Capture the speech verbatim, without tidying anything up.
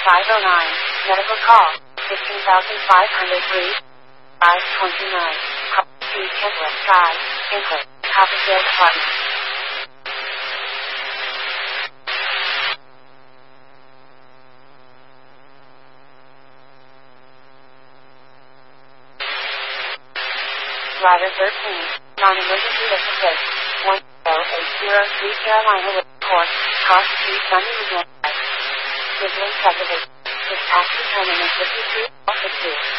five oh nine. Medical call. fifteen thousand five hundred three. five twenty-nine. Call to Kentwood Drive. Input. Copperfield Department. Rider thirteen. Non-emergency assistant. one oh eight oh three Carolina with course. Cross Street Sunny Regional. Sizzling subdivision. Dispatch determinant fifty-three sixty.